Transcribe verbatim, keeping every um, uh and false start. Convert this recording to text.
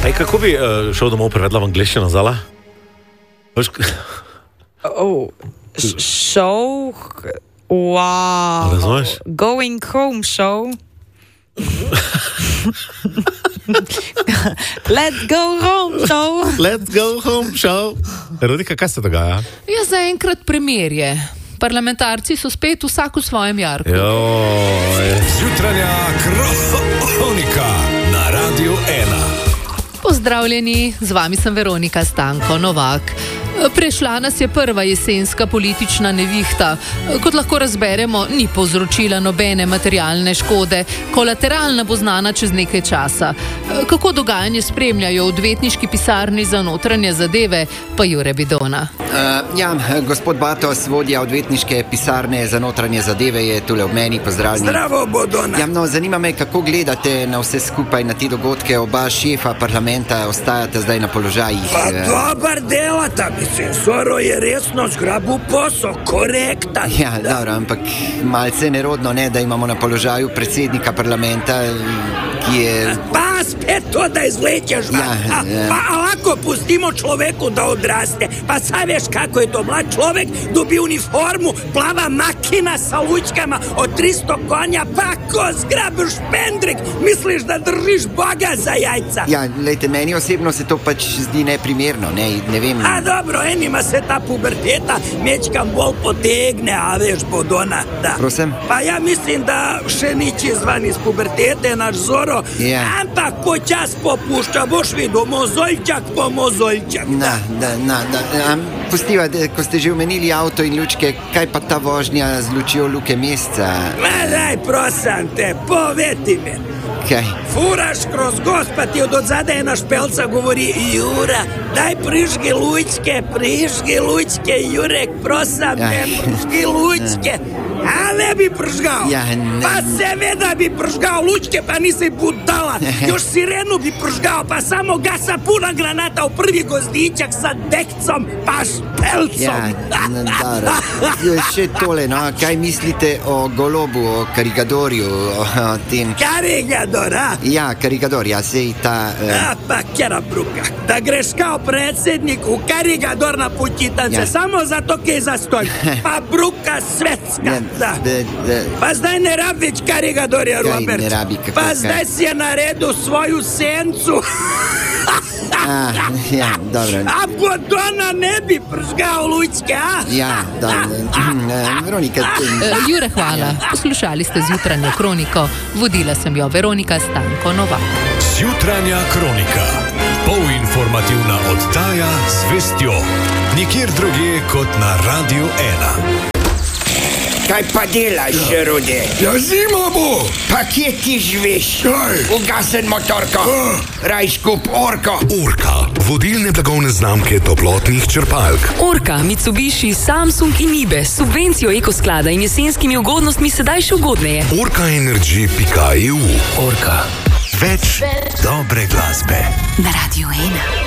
Ej, kako bi uh, šel domov prevedla v angliščino, Zala? Oh, show... Wow. Razumeš? Going home show. Let's go home show. Let's go home show. Veronika, kaj se dogaja? Ja, zaenkrat premirje. Parlamentarci so spet vsak v svojem jarku. Jutranja kronika na Radiu ena. Pozdravljeni, z vami sem Veronika Stanko Novak. Prešla nas je prva jesenska politična nevihta. Kot lahko razberemo, ni povzročila nobene materialne škode. Kolateralna bo znana čez nekaj časa. Kako dogajanje spremljajo v odvetniški pisarni za notranje zadeve, pa Jure Bidona. Uh, ja, gospod Batos, vodja odvetniške pisarne za notranje zadeve, je tule ob meni, pozdravljeni. Zdravo, Bodona. Ja, no, zanima me, kako gledate na vse skupaj, na te dogodke. Oba šefa parlamenta ostajata zdaj na položajih. Pa dobar delata, mislim, Soro je resno zgrabil posel, korektan. Ja, dobro, ampak malce nerodno, ne, da imamo na položaju predsednika parlamenta, ki je... Pa spet to, da izvlečeš, ja, a, ja. Pa lako pustimo človeku da odraste. Pa sad veš kako je to, mlad človek dobi uniformu, plava makina sa lučkama od tristo konja, pa ko zgrabiš pendrik, misliš da držiš Boga za jajca. Ja, lejte, meni osebno se to pač zdi neprimerno, ne, ne vem... A dobro, enima se ta puberteta mečkam bolj potegne, a veš, Bodona, da. Prosim? Pa ja mislim da še nič izvan iz pubertete, naš Zoro, ja. Ampak ko čas popušča, boš videl, mozoljčak po mozoljčak. Da, da, da, da. Um, pustiva, da, ko ste že omenili avto in lučke, kaj pa ta vožnja z lučjo Luke Mesca? Ma daj, prosim te, poveti me. Kaj? Furaš kroz gospa ti od odzada jedna špelca govori, Jura, daj prižgi lučke, prižgi lučke, Jurek, prosim te, ja. Prižgi lučke. A ne bi pržgao. Ja, ne. Pa seveda bi pržgao lučke, pa nisi budala. Još sirenu bi pržgao, pa samo gasa puna granata u prvi gozdičak sa dekcom, pa špelcom. Ja, dobro. Še tole, no, kaj mislite o Golobu, o Karigadorju, o, o tem... Karigador, a? Ja, Karigador, ja, sej ta... Uh... A, pa kjera bruka, da greš kao predsjednik u Karigador na pućitance, ja. Samo zato kaj za stolj. Pa bruka svetska. Ja. Da. Da, da. Pa zdaj ne rabić Karigadorja, Robert. Ne rabi, kako, pa zdaj si je na redu svoju sencu. A, ja, dobro. A Bodona ne bi pržgao lučke, a? Ja, dobro. Veronika... Uh, Jure, hvala. Poslušali ste Zjutranjo kroniko. Vodila sem jo Veronika Stanko Novak. Zjutranja kronika. Polinformativna oddaja z vestjo. Nikjer drugje kot na Radiu ena. Kaj pa delaš, Rude? Ja, zima bo. Pa kje ti živiš? Kaj? Ugasen motorko. Uh. Raj skup Orko. Orka, vodilne blagovne znamke toplotnih črpalk. Orka, Mitsubishi, Samsung in Nibe s subvencijo ekosklada in jesenskimi ugodnostmi sedaj še ugodneje. orka energy pika e u. Orka. Več dobre glasbe. Na Radiu ena.